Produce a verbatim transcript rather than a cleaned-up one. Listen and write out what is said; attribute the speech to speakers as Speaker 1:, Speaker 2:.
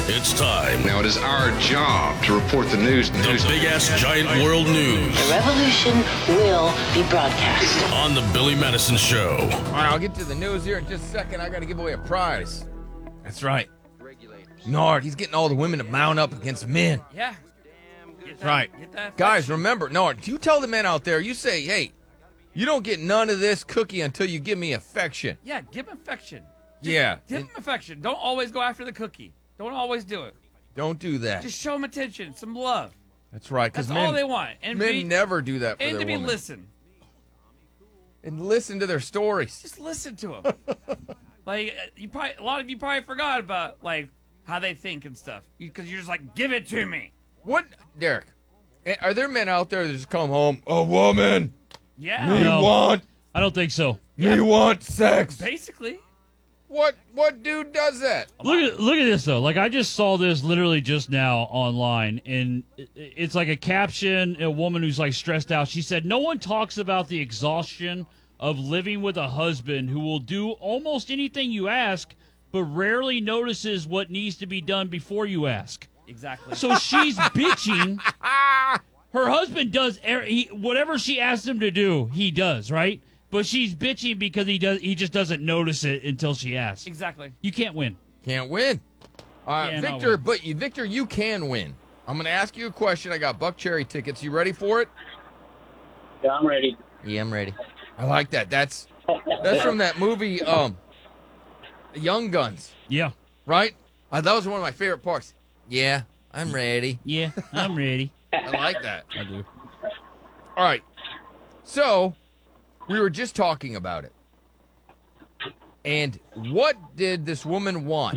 Speaker 1: It's time.
Speaker 2: Now it is our job to report the news.
Speaker 1: The big-ass giant world news.
Speaker 3: The revolution will be broadcast.
Speaker 1: On the Billy Madison Show.
Speaker 4: All right, I'll get to the news here in just a second. I got to give away a prize. That's right. Nard, he's getting all the women to mount up against men.
Speaker 5: Yeah. Get that,
Speaker 4: Right.
Speaker 5: Get that
Speaker 4: Guys, remember, Nard, you tell the men out there, you say, hey, you don't get none of this cookie until you give me affection.
Speaker 5: Yeah, give him affection.
Speaker 4: Yeah.
Speaker 5: Give him affection. Don't always go after the cookie. Don't always do it.
Speaker 4: Don't do that.
Speaker 5: Just show him attention, some love.
Speaker 4: That's right.
Speaker 5: That's
Speaker 4: men,
Speaker 5: all they want. And
Speaker 4: men
Speaker 5: be,
Speaker 4: never do that for
Speaker 5: and
Speaker 4: their
Speaker 5: to be
Speaker 4: women.
Speaker 5: listen.
Speaker 4: And listen to their stories.
Speaker 5: Just listen to them. Like you probably, a lot of you probably forgot about like how they think and stuff because you're just like, give it to me.
Speaker 4: What, Derek? Are there men out there that just come home, a woman?
Speaker 5: Yeah.
Speaker 4: Me
Speaker 6: No.
Speaker 4: want,
Speaker 6: I don't think so.
Speaker 4: me want sex.
Speaker 5: Basically.
Speaker 4: What what dude does that?
Speaker 6: Look at look at this though. Like I just saw this literally just now online, and it- it's like a caption. A woman who's like stressed out. She said, "No one talks about the exhaustion of living with a husband who will do almost anything you ask, but rarely notices what needs to be done before you ask."
Speaker 5: Exactly.
Speaker 6: So she's bitching. Her husband does er- he, whatever she asks him to do, he does, right? But she's bitching because he does. He just doesn't notice it until she asks.
Speaker 5: Exactly.
Speaker 6: You can't win.
Speaker 4: Can't win. All right,
Speaker 6: Yeah, no
Speaker 4: Victor,
Speaker 6: win.
Speaker 4: but you, Victor, you can win. I'm going to ask you a question. I got Buck Cherry tickets. You ready for it?
Speaker 7: Yeah, I'm ready.
Speaker 4: Yeah, I'm ready. I like that. That's that's from that movie, um, Young Guns,
Speaker 6: Yeah.
Speaker 4: right? Uh, that was one of my favorite parts. Yeah, I'm ready.
Speaker 6: Yeah, I'm ready.
Speaker 4: I like that.
Speaker 6: I do.
Speaker 4: All right. So, we were just talking about it. And what did this woman want?